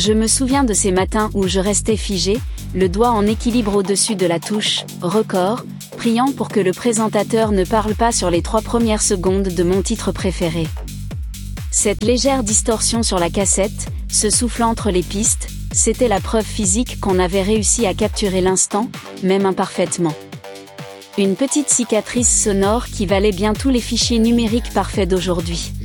Je me souviens de ces matins où je restais figé, le doigt en équilibre au-dessus de la touche « Record », priant pour que le présentateur ne parle pas sur les 3 premières secondes de mon titre préféré. Cette légère distorsion sur la cassette, ce souffle entre les pistes, c'était la preuve physique qu'on avait réussi à capturer l'instant, même imparfaitement. Une petite cicatrice sonore qui valait bien tous les fichiers numériques parfaits d'aujourd'hui.